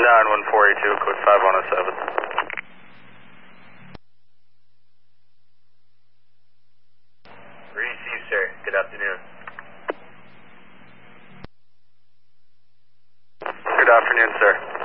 91482, code 5107. Receive, sir. Good afternoon. Good afternoon, sir.